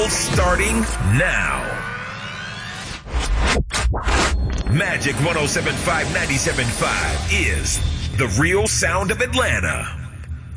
battle starting now. Magic 107.5 97.5 is the real sound of Atlanta.